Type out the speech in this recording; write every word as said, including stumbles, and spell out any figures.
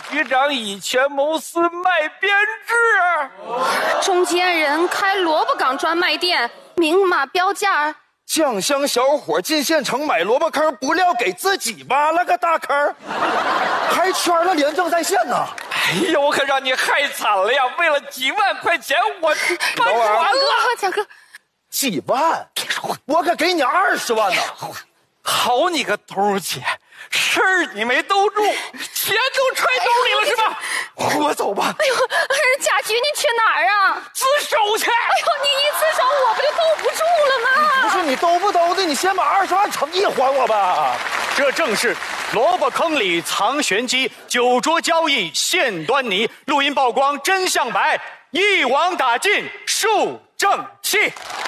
局长以权谋私，卖编制。 中间人开萝卜岗专卖店，明码标价。 酱香小伙进县城买萝卜坑，不料给自己挖了个大坑，还圈了廉政在线呢。 哎呀，我可让你害惨了呀！为了几万块钱，我搬等会儿船了。 蒋哥， 几万？我可给你二十万呢！ 好你个兜姐，事儿你没兜住，钱都揣兜里了是吧？我走吧。 哎呦，贾局，你去哪儿啊？ 自首去。 哎呦，你一自首，我不就兜不住了吗？ 不是你兜不兜的，你先把二十万诚意还我吧。 这正是萝卜坑里藏玄机，酒桌交易现端倪。录音曝光真相白，一网打尽树正气。